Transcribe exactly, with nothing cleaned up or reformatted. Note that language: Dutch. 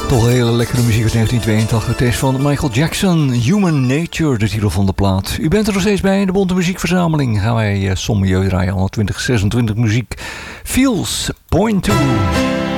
Toch een hele lekkere muziek uit negentien tweeëntachtig. Het is van Michael Jackson, Human Nature, de titel van de plaat. U bent er nog steeds bij in de Bonte Muziekverzameling. Gaan wij uh, sommen jeugdraaien, honderdtwintig, zesentwintig muziek. Feels, Point two.